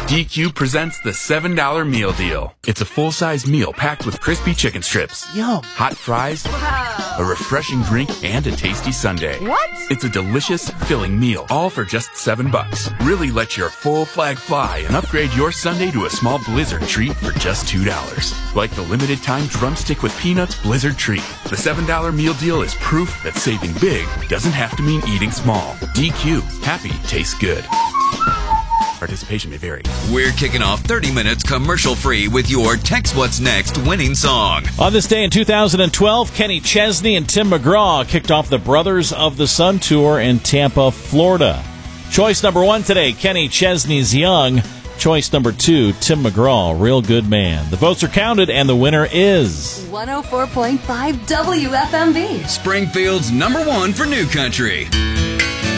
DQ presents the $7 meal deal. It's a full-size meal packed with crispy chicken strips, Yum. hot fries, a refreshing drink, and a tasty sundae. What? It's a delicious, filling meal, all for just $7. Really let your full flag fly and upgrade your sundae to a small Blizzard treat for just $2. Like the limited-time drumstick with peanuts Blizzard treat. The $7 meal deal is proof that saving big doesn't have to mean eating small. DQ. Happy tastes good. Participation may vary. We're kicking off 30 minutes commercial-free with your Text What's Next winning song. On this day in 2012, Kenny Chesney and Tim McGraw kicked off the Brothers of the Sun Tour in Tampa, Florida. Choice number 1 today, Kenny Chesney's Young. Choice number 2, Tim McGraw, Real Good Man. The votes are counted, and the winner is 104.5 WFMB. Springfield's #1 for New Country.